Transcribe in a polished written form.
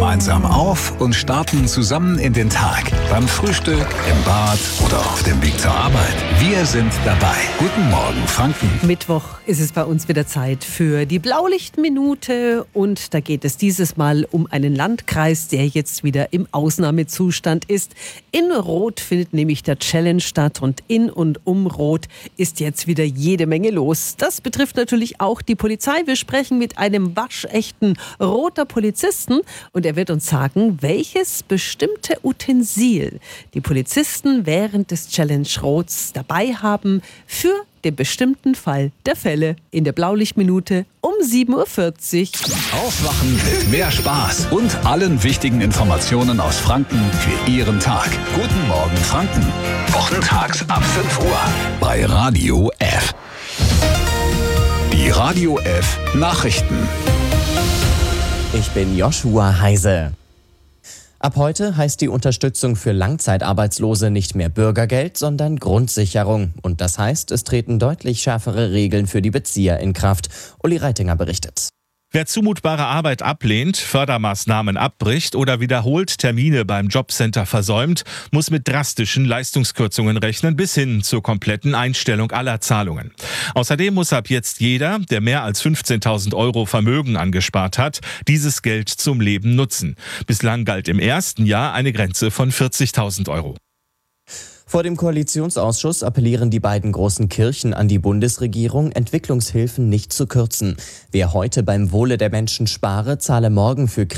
gemeinsam auf und starten zusammen in den Tag. Beim Frühstück, im Bad oder auf dem Weg zur Arbeit. Wir sind dabei. Guten Morgen, Franken. Mittwoch ist es bei uns wieder Zeit für die Blaulichtminute und da geht es dieses Mal um einen Landkreis, der jetzt wieder im Ausnahmezustand ist. In Roth findet nämlich der Challenge statt und in und um Roth ist jetzt wieder jede Menge los. Das betrifft natürlich auch die Polizei. Wir sprechen mit einem waschechten Rother Polizisten und er wird uns sagen, welches bestimmte Utensil die Polizisten während des Challenge Roths dabei haben für den bestimmten Fall der Fälle in der Blaulichtminute um 7.40 Uhr. Aufwachen mit mehr Spaß und allen wichtigen Informationen aus Franken für Ihren Tag. Guten Morgen, Franken. Wochentags ab 5 Uhr bei Radio F. Die Radio F Nachrichten. Ich bin Joshua Heise. Ab heute heißt die Unterstützung für Langzeitarbeitslose nicht mehr Bürgergeld, sondern Grundsicherung. Und das heißt, es treten deutlich schärfere Regeln für die Bezieher in Kraft. Uli Reitinger berichtet. Wer zumutbare Arbeit ablehnt, Fördermaßnahmen abbricht oder wiederholt Termine beim Jobcenter versäumt, muss mit drastischen Leistungskürzungen rechnen bis hin zur kompletten Einstellung aller Zahlungen. Außerdem muss ab jetzt jeder, der mehr als 15.000 € Vermögen angespart hat, dieses Geld zum Leben nutzen. Bislang galt im ersten Jahr eine Grenze von 40.000 €. Vor dem Koalitionsausschuss appellieren die beiden großen Kirchen an die Bundesregierung, Entwicklungshilfen nicht zu kürzen. Wer heute beim Wohle der Menschen spare, zahle morgen für